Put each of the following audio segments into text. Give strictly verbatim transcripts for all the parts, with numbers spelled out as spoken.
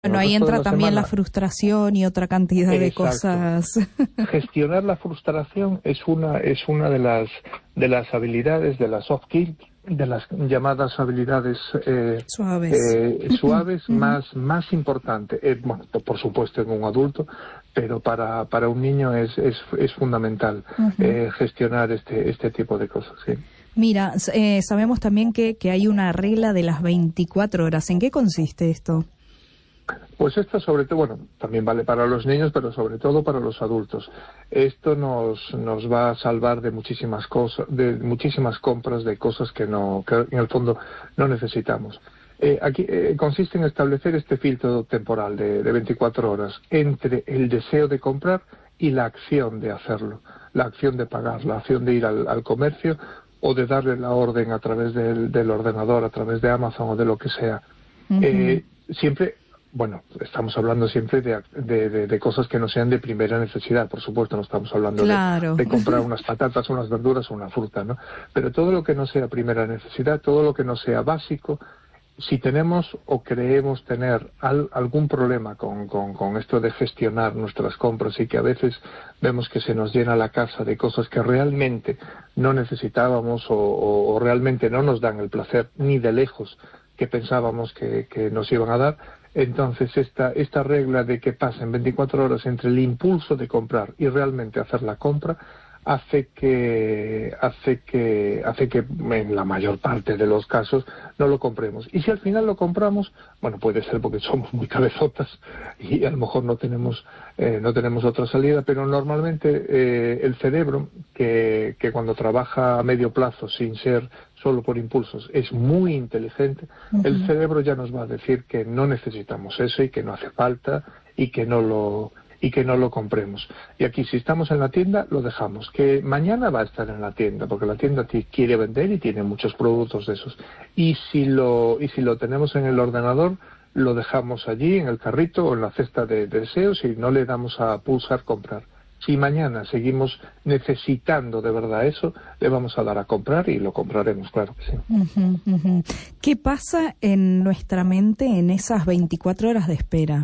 Bueno, ahí entra la también semana. la frustración y otra cantidad de Exacto. cosas. Gestionar la frustración es una es una de las de las habilidades de las soft skills, de las llamadas habilidades eh, Suaves. eh, suaves más más importante. Eh, bueno, por supuesto en un adulto, pero para para un niño es es, es fundamental Uh-huh. eh, gestionar este este tipo de cosas. Sí. Mira, eh, sabemos también que, que hay una regla de las veinticuatro horas. ¿En qué consiste esto? Pues esto sobre todo, bueno, también vale para los niños, pero sobre todo para los adultos. Esto nos nos va a salvar de muchísimas cosas, de muchísimas compras de cosas que no, que en el fondo no necesitamos. Eh, aquí eh, consiste en establecer este filtro temporal de, de veinticuatro horas entre el deseo de comprar y la acción de hacerlo, la acción de pagar, la acción de ir al, al comercio o de darle la orden a través del, del ordenador, a través de Amazon o de lo que sea. Uh-huh. Eh, siempre Bueno, estamos hablando siempre de, de, de, de cosas que no sean de primera necesidad, por supuesto, no estamos hablando claro. de, de comprar unas patatas, unas verduras o una fruta, ¿no? Pero todo lo que no sea primera necesidad, todo lo que no sea básico, si tenemos o creemos tener al, algún problema con, con, con esto de gestionar nuestras compras y que a veces vemos que se nos llena la casa de cosas que realmente no necesitábamos o, o, o realmente no nos dan el placer ni de lejos que pensábamos que, que nos iban a dar, entonces esta, esta regla de que pasen veinticuatro horas entre el impulso de comprar y realmente hacer la compra hace que hace que hace que en la mayor parte de los casos no lo compremos. Y si al final lo compramos, bueno, puede ser porque somos muy cabezotas y a lo mejor no tenemos eh, no tenemos otra salida, pero normalmente eh, el cerebro que, que cuando trabaja a medio plazo sin ser solo por impulsos es muy inteligente, uh-huh. El cerebro ya nos va a decir que no necesitamos eso y que no hace falta y que no lo y que no lo compremos. Y aquí, si estamos en la tienda, lo dejamos. Que mañana va a estar en la tienda, porque la tienda quiere vender y tiene muchos productos de esos. Y si lo, y si lo tenemos en el ordenador, lo dejamos allí, en el carrito o en la cesta de, de deseos y no le damos a pulsar comprar. Si mañana seguimos necesitando de verdad eso, le vamos a dar a comprar y lo compraremos, claro que sí. Uh-huh, uh-huh. ¿Qué pasa en nuestra mente en esas veinticuatro horas de espera?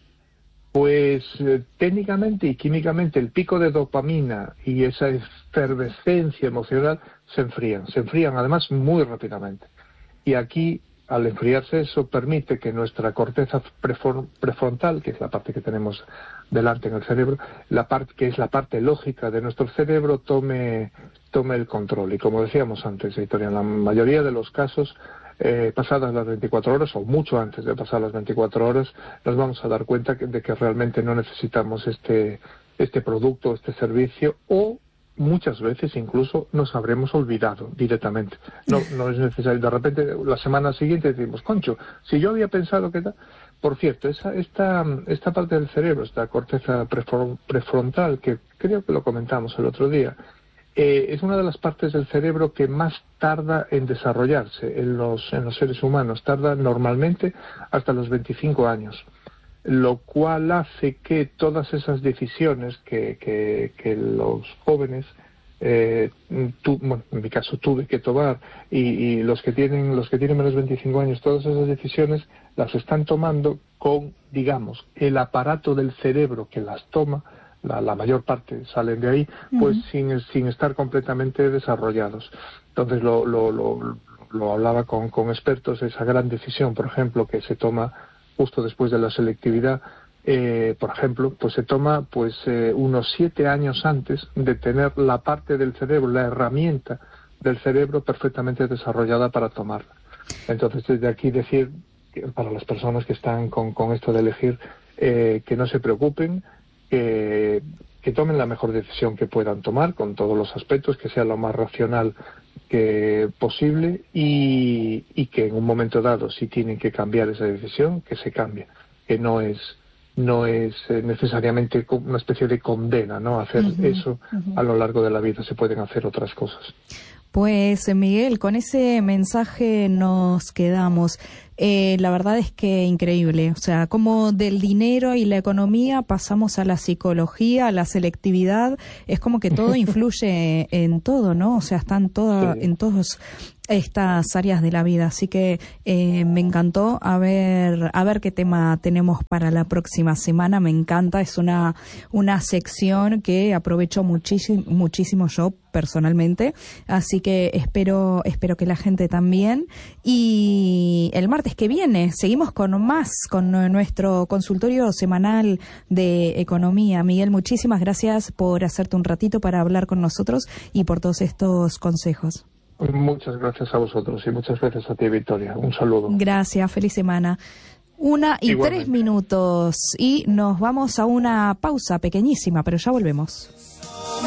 Pues eh, técnicamente y químicamente el pico de dopamina y esa efervescencia emocional se enfrían, se enfrían además muy rápidamente. Y aquí, al enfriarse eso, permite que nuestra corteza prefrontal, que es la parte que tenemos delante en el cerebro, la parte que es la parte lógica de nuestro cerebro, tome, tome el control. Y como decíamos antes, Victoria, en la mayoría de los casos, Eh, pasadas las veinticuatro horas o mucho antes de pasar las veinticuatro horas nos vamos a dar cuenta que, de que realmente no necesitamos este este producto, este servicio, o muchas veces incluso nos habremos olvidado directamente. No no es necesario. De repente la semana siguiente decimos, concho, si yo había pensado que... Por cierto, esa, esta, esta parte del cerebro, esta corteza prefrontal, que creo que lo comentamos el otro día, Eh, es una de las partes del cerebro que más tarda en desarrollarse en los, en los seres humanos. Tarda normalmente hasta los veinticinco años, lo cual hace que todas esas decisiones que, que, que los jóvenes, eh, tu, bueno, en mi caso tuve que tomar, y, y los que tienen los que tienen menos de veinticinco años, todas esas decisiones las están tomando con, digamos, el aparato del cerebro que las toma. La, la mayor parte salen de ahí, pues uh-huh. sin, sin estar completamente desarrollados. Entonces lo, lo, lo, lo hablaba con, con expertos, esa gran decisión, por ejemplo, que se toma justo después de la selectividad, eh, por ejemplo, pues se toma pues eh, unos siete años antes de tener la parte del cerebro, la herramienta del cerebro perfectamente desarrollada para tomarla. Entonces, desde aquí decir, que para las personas que están con, con esto de elegir, eh, que no se preocupen, Que, que tomen la mejor decisión que puedan tomar con todos los aspectos, que sea lo más racional que posible y, y que en un momento dado, si tienen que cambiar esa decisión, que se cambie, que no es no es eh, necesariamente una especie de condena, ¿no? Hacer uh-huh, eso uh-huh. A lo largo de la vida, se pueden hacer otras cosas. Pues Miguel, con ese mensaje nos quedamos. Eh, la verdad es que increíble, o sea, como del dinero y la economía pasamos a la psicología, a la selectividad, es como que todo influye en todo, ¿no? O sea, están toda, sí. en todos estas áreas de la vida. Así que eh, me encantó. A ver, a ver qué tema tenemos para la próxima semana. Me encanta. Es una, una sección que aprovecho muchísimo, muchísimo yo personalmente. Así que espero, espero que la gente también. Y el martes que viene seguimos con más, con nuestro consultorio semanal de economía. Miguel, muchísimas gracias por hacerte un ratito para hablar con nosotros y por todos estos consejos. Muchas gracias a vosotros y muchas gracias a ti, Victoria. Un saludo. Gracias, feliz semana. Una y Igualmente. tres minutos y nos vamos a una pausa pequeñísima, pero ya volvemos.